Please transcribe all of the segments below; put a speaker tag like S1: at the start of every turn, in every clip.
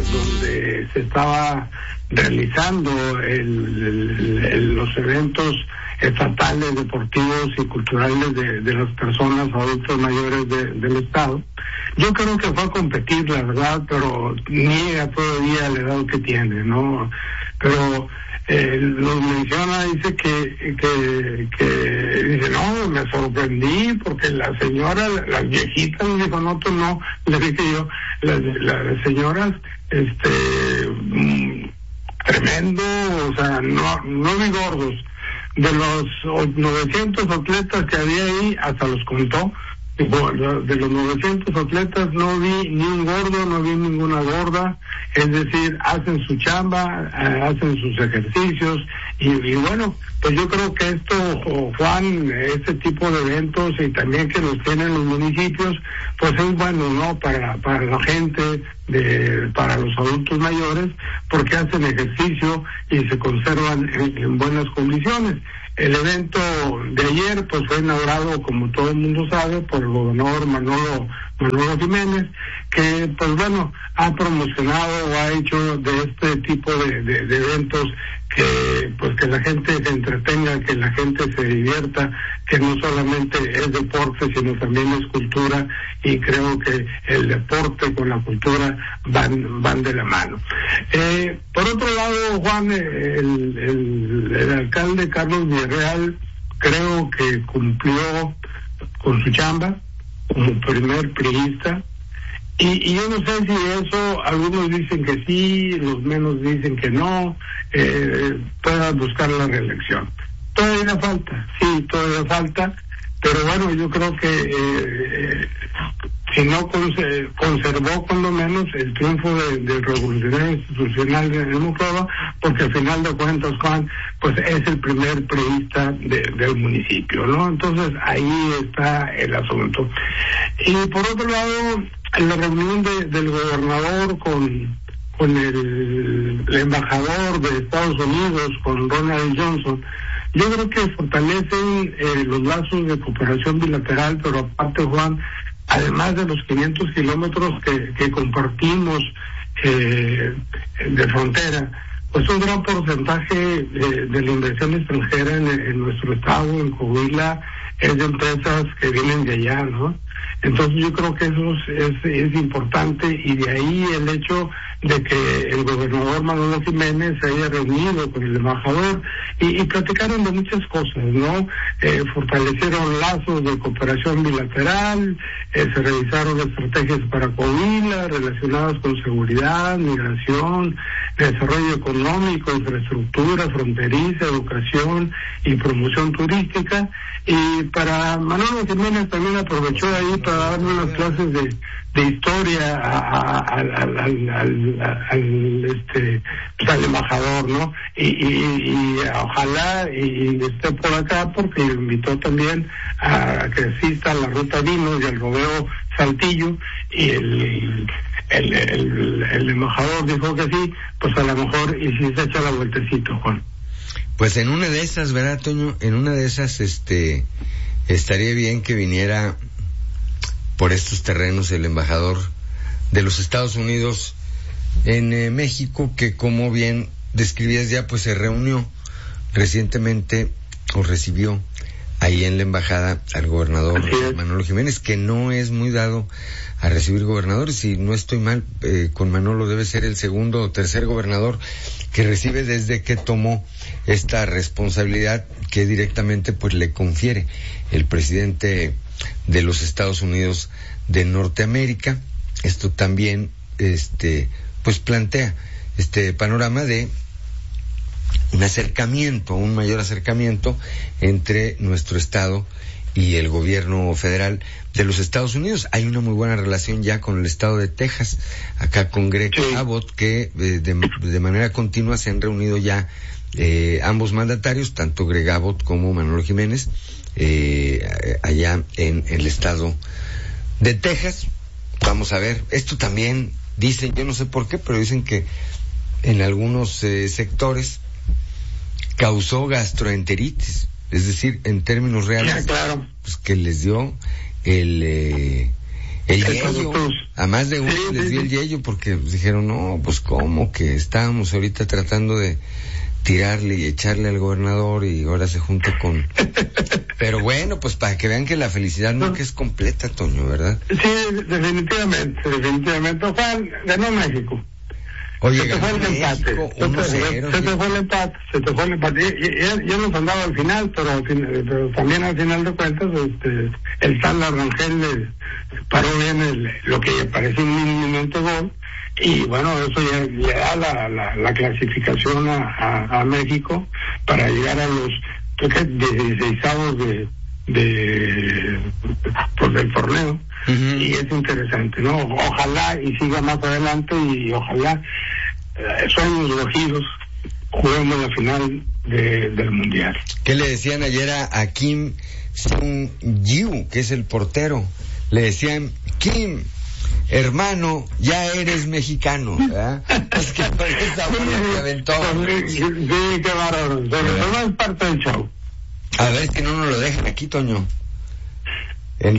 S1: donde se estaba realizando los eventos estatales, deportivos y culturales de las personas adultos mayores del estado. Yo creo que fue a competir, la verdad, pero niega todavía la edad que tiene, ¿no? Pero nos menciona, dice que dice, no, me sorprendí porque la señora, las viejitas, me dijo, no, tú no, le dije yo, las señoras, tremendo, o sea, no vi gordos. De los 900 atletas que había ahí, hasta los contó. Bueno, de los 900 atletas no vi ni un gordo, no vi ninguna gorda, es decir, hacen su chamba, hacen sus ejercicios y bueno, pues yo creo que esto, Juan, este tipo de eventos y también que los tienen los municipios, pues es bueno, ¿no? Para la gente, para los adultos mayores, porque hacen ejercicio y se conservan en buenas condiciones. El evento de ayer pues fue inaugurado, como todo el mundo sabe, por el gobernador Manolo Jiménez, que pues bueno, ha promocionado o ha hecho de este tipo de eventos que la gente se entretenga, que la gente se divierta, que no solamente es deporte, sino también es cultura, y creo que el deporte con la cultura van de la mano. Por otro lado, Juan, el alcalde Carlos Villarreal creo que cumplió con su chamba como primer priista, y yo no sé si eso, algunos dicen que sí, los menos dicen que no, pueda buscar la reelección. Todavía falta, pero bueno, yo creo que si no conservó por lo menos el triunfo del Revolucionario Institucional de Monclova, porque al final de cuentas, Juan, pues es el primer priista del municipio, ¿no? Entonces ahí está el asunto. Y por otro lado, en la reunión del gobernador con el embajador de Estados Unidos, con Ronald Johnson, yo creo que fortalecen los lazos de cooperación bilateral, pero aparte, Juan, además de los 500 kilómetros que compartimos de frontera, pues un gran porcentaje de la inversión extranjera en nuestro estado, en Coahuila, es de empresas que vienen de allá, ¿no? Entonces yo creo que eso es importante, y de ahí el hecho de que el gobernador Manolo Jiménez se haya reunido con el embajador y platicaron de muchas cosas, ¿no? Fortalecieron lazos de cooperación bilateral, se revisaron estrategias para Coahuila relacionadas con seguridad, migración, desarrollo económico, infraestructura fronteriza, educación y promoción turística. Y para Manolo Jiménez también aprovechó ahí para darle unas clases de historia al embajador, ¿no? Y ojalá y esté por acá, porque invitó también a que asista a la Ruta Vinos y al rodeo Saltillo, y el embajador dijo que sí, pues a lo mejor y si se echa la vueltecito, Juan.
S2: Pues en una de esas, ¿verdad, Toño? En una de esas, estaría bien que viniera por estos terrenos el embajador de los Estados Unidos en México, que como bien describías ya, pues se reunió recientemente o recibió ahí en la embajada al gobernador Manolo Jiménez, que no es muy dado a recibir gobernadores, si no estoy mal, con Manolo debe ser el segundo o tercer gobernador que recibe desde que tomó esta responsabilidad que directamente pues le confiere el presidente de los Estados Unidos de Norteamérica. Esto también pues plantea este panorama de un mayor acercamiento entre nuestro estado y el gobierno federal de los Estados Unidos. Hay una muy buena relación ya con el estado de Texas, acá con Greg Abbott, que de manera continua se han reunido ya ambos mandatarios, tanto Greg Abbott como Manolo Jiménez, allá en el estado de Texas. Vamos a ver, esto también dicen, yo no sé por qué, pero dicen que en algunos sectores causó gastroenteritis, es decir, en términos reales, pues que les dio el El yello, a más de uno les dio el yello porque dijeron, no, pues cómo que estábamos ahorita tratando de tirarle y echarle al gobernador y ahora se junta con... Pero bueno, pues para que vean que la felicidad nunca es completa, Toño, ¿verdad?
S1: Sí, definitivamente. Juan, ganó México.
S2: Oye, ganó México 1-0.
S1: Se te fue el empate. Ya nos andaba al final, pero también al final de cuentas, el tal Rangel le paró bien lo que parecía un mínimo gol. Y bueno, eso ya le da la clasificación a México para llegar a los 16avos del torneo. Uh-huh. Y es interesante, ¿no? Ojalá y siga más adelante y ojalá sueños elegidos juguemos la final del mundial.
S2: ¿Qué le decían ayer a Kim Sung-yu, que es el portero? Le decían, Kim, hermano, ya eres mexicano, ¿verdad? Es que por esa bola que aventó.
S1: Sí, qué bárbaro. Pero no es parte del show.
S2: A ver, es que no nos lo dejan aquí, Toño.
S1: Le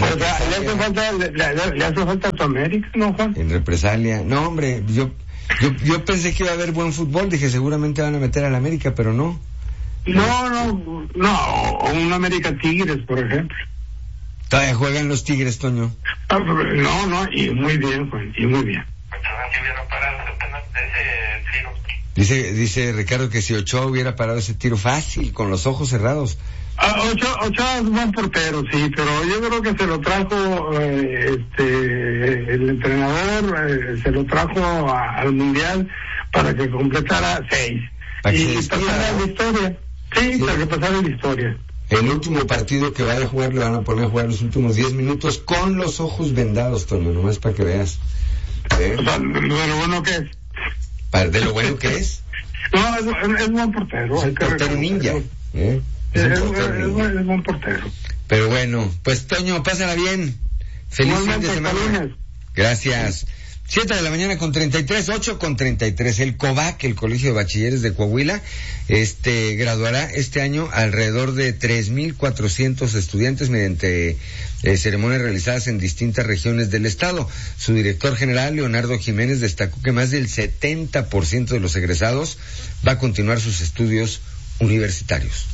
S1: hace falta a tu América, ¿no, Juan?
S2: En represalia. No, hombre, yo pensé que iba a haber buen fútbol. Dije, seguramente van a meter a la América, pero no.
S1: No, o un América Tigres, por ejemplo.
S2: Todavía juegan los Tigres, Toño.
S1: No, y muy bien, Juan, y muy bien.
S2: Dice Ricardo que si Ochoa hubiera parado ese tiro fácil, con los ojos cerrados.
S1: Ochoa es buen portero, sí, pero yo creo que se lo trajo el entrenador, se lo trajo al Mundial para que completara 6 y pasara la historia. Sí, para que pasara la historia.
S2: El último partido que vaya a jugar le van a poner a jugar los últimos 10 minutos con los ojos vendados, Toño, nomás para que veas.
S1: O sea, de lo bueno que es.
S2: ¿De lo bueno que es?
S1: No, es buen portero.
S2: Es un portero ninja.
S1: Es buen portero.
S2: Pero bueno, pues Toño, pásala bien. Feliz fin de semana. Gracias. 7 de la mañana con 33, 8 con 33. El COBAC, el Colegio de Bachilleres de Coahuila, graduará este año alrededor de 3,400 estudiantes mediante ceremonias realizadas en distintas regiones del estado. Su director general, Leonardo Jiménez, destacó que más del 70% de los egresados va a continuar sus estudios universitarios.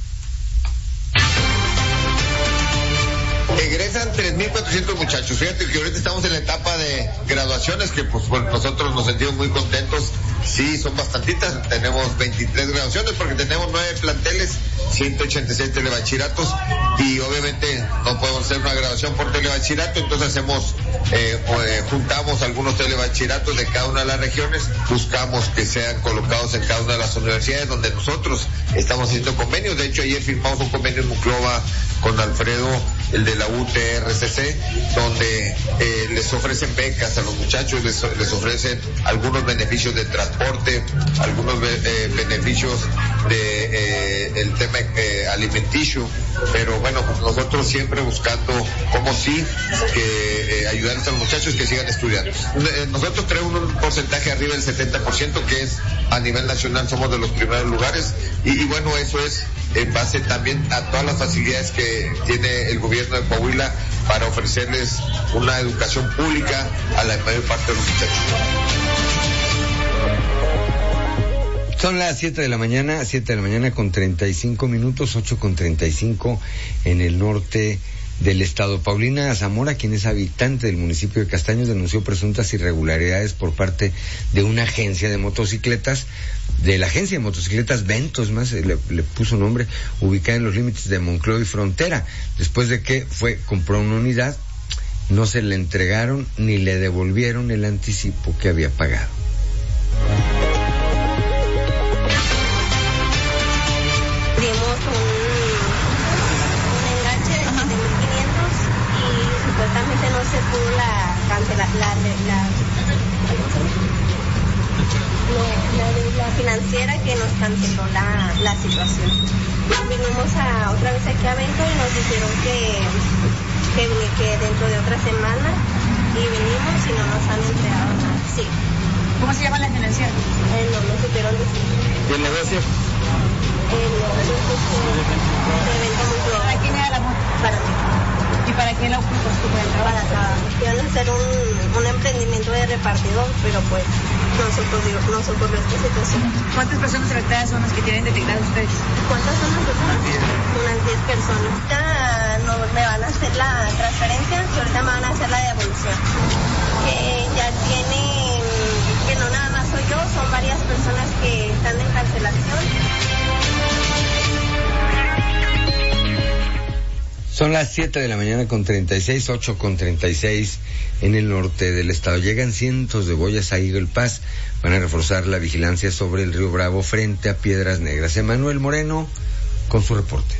S3: Egresan 3,400 muchachos. Fíjate que ahorita estamos en la etapa de graduaciones que pues bueno, nosotros nos sentimos muy contentos. Sí, son bastantitas. Tenemos 23 graduaciones porque tenemos 9 planteles, 186 telebachilleratos y obviamente no podemos hacer una graduación por telebachillerato, entonces hacemos, juntamos algunos telebachilleratos de cada una de las regiones, buscamos que sean colocados en cada una de las universidades donde nosotros estamos haciendo convenios. De hecho, ayer firmamos un convenio en Monclova con Alfredo, el de la UTRCC, donde les ofrecen becas a los muchachos, les ofrecen algunos beneficios de transporte, algunos beneficios de el tema alimenticio, pero bueno, nosotros siempre buscando cómo sí que ayudarles a los muchachos que sigan estudiando. Nosotros tenemos un porcentaje arriba del 70%, que es a nivel nacional, somos de los primeros lugares, y bueno, eso es en base también a todas las facilidades que tiene el gobierno de Coahuila para ofrecerles una educación pública a la mayor parte de los muchachos.
S2: Son las 7 de la mañana con 35 minutos, 8 con 35 en el norte del estado. Paulina Zamora, quien es habitante del municipio de Castaños, denunció presuntas irregularidades por parte de una agencia de motocicletas, de la agencia de motocicletas Ventos, más le puso nombre, ubicada en los límites de Monclova y Frontera. Después de que compró una unidad, no se le entregaron ni le devolvieron el anticipo que había pagado.
S4: Supuestamente no se pudo la financiera que nos canceló la situación. Vinimos otra vez aquí a Vento y nos dijeron que dentro de otra semana y venimos y no nos han entregado nada. Sí.
S5: ¿Cómo se llama la financiera?
S4: No me supieron decir.
S3: ¿Y el negocio?
S4: El negocio de Vento Monclova.
S5: ¿Para quién era la moto?
S4: Para mí.
S5: ¿Y para qué la ocupas tú para el trabajo?
S4: Iban a hacer un emprendimiento de repartidor, pero pues nos ocurrió esta situación.
S5: ¿Cuántas personas afectadas son las que tienen detectadas ustedes?
S4: ¿Cuántas son las personas? Unas 10 personas. Ya no me van a hacer la transferencia y ahorita me van a hacer la devolución. Que ya tienen, que no nada más soy yo, son varias personas que están en cancelación.
S2: Son las 7 de la mañana con 36, 8 con 36 en el norte del estado. Llegan cientos de boyas a Eagle Pass. Van a reforzar la vigilancia sobre el río Bravo frente a Piedras Negras. Emanuel Moreno con su reporte.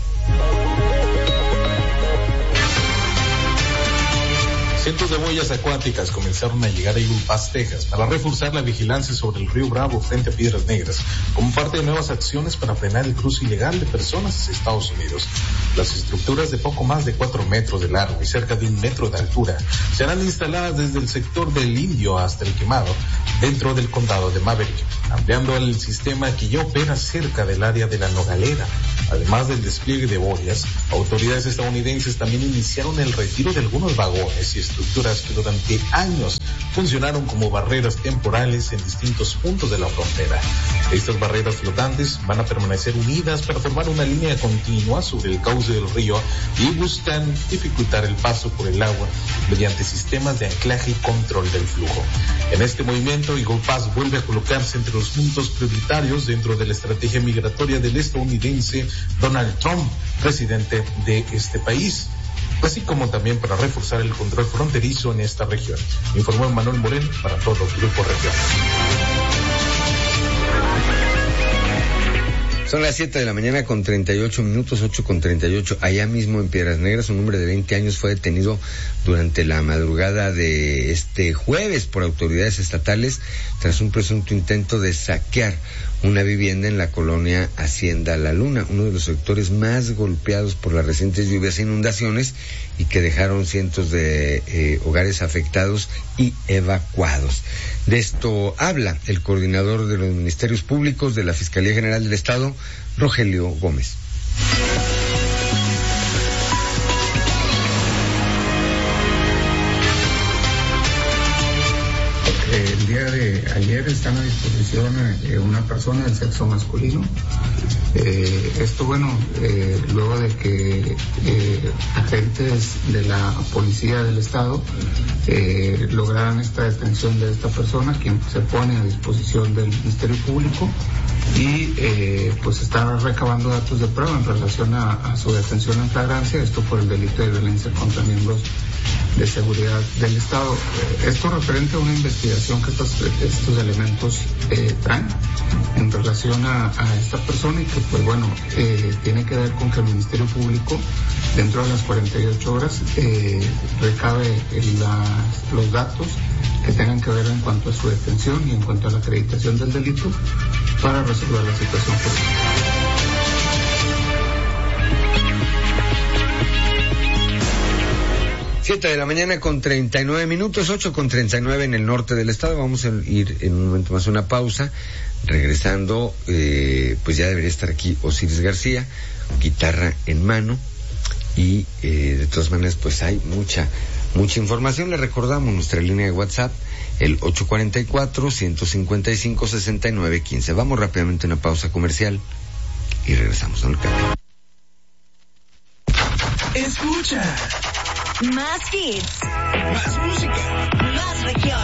S6: Cientos de boyas acuáticas comenzaron a llegar a Eagle Pass, Texas, para reforzar la vigilancia sobre el río Bravo frente a Piedras Negras, como parte de nuevas acciones para frenar el cruce ilegal de personas hacia Estados Unidos. Las estructuras de poco más de 4 metros de largo y cerca de 1 metro de altura serán instaladas desde el sector del Indio hasta el Quemado, dentro del condado de Maverick, ampliando el sistema que ya opera cerca del área de la Nogalera. Además del despliegue de boyas, autoridades estadounidenses también iniciaron el retiro de algunos vagones y estructuras que durante años funcionaron como barreras temporales en distintos puntos de la frontera. Estas barreras flotantes van a permanecer unidas para formar una línea continua sobre el cauce del río y buscan dificultar el paso por el agua mediante sistemas de anclaje y control del flujo. En este movimiento, Eagle Pass vuelve a colocarse entre los puntos prioritarios dentro de la estrategia migratoria del estadounidense Donald Trump, presidente de este país, así como también para reforzar el control fronterizo en esta región. Informó Emanuel Moreno para todo Grupo Región.
S2: Son las 7 de la mañana con 38 minutos, 8 con 38. Allá mismo en Piedras Negras, un hombre de 20 años fue detenido durante la madrugada de este jueves por autoridades estatales tras un presunto intento de saquear una vivienda en la colonia Hacienda La Luna, uno de los sectores más golpeados por las recientes lluvias e inundaciones y que dejaron cientos de hogares afectados y evacuados. De esto habla el coordinador de los ministerios públicos de la Fiscalía General del Estado, Rogelio Gómez.
S7: El día de ayer están a disposición una persona del sexo masculino. Luego de que agentes de la policía del estado lograran esta detención de esta persona, quien se pone a disposición del Ministerio Público y pues está recabando datos de prueba en relación a su detención en flagrancia, esto por el delito de violencia contra miembros de seguridad del Estado. Esto referente a una investigación que estos elementos traen en relación a esta persona y que pues bueno, tiene que ver con que el Ministerio Público dentro de las 48 horas recabe los datos que tengan que ver en cuanto a su detención y en cuanto a la acreditación del delito para resolver la situación jurídica.
S2: 7 de la mañana con 39 minutos, 8 con 39 en el norte del estado. Vamos a ir en un momento más a una pausa. Regresando, pues ya debería estar aquí Osiris García, guitarra en mano. Y de todas maneras, pues hay mucha información. Le recordamos nuestra línea de WhatsApp, el 844-155-6915. Vamos rápidamente a una pausa comercial y regresamos. No le cambien.
S8: Escucha.
S9: Más hits.
S8: Más música.
S9: Más región.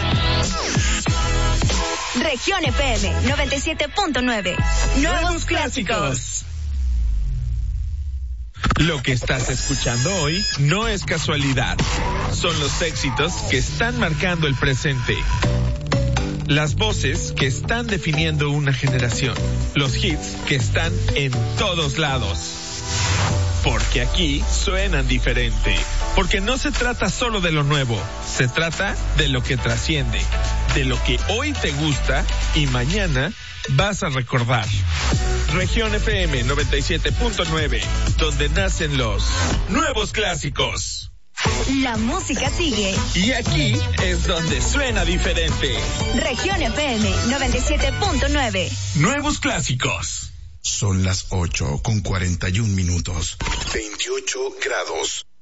S9: Región FM 97.9.
S8: Nuevos clásicos. Lo que estás escuchando hoy no es casualidad. Son los éxitos que están marcando el presente. Las voces que están definiendo una generación. Los hits que están en todos lados. Porque aquí suenan diferente. Porque no se trata solo de lo nuevo, se trata de lo que trasciende, de lo que hoy te gusta y mañana vas a recordar. Región FM 97.9, donde nacen los nuevos clásicos.
S9: La música sigue.
S8: Y aquí es donde suena diferente.
S9: Región FM 97.9.
S8: Nuevos clásicos.
S10: Son las 8 con 41 minutos. 28 grados.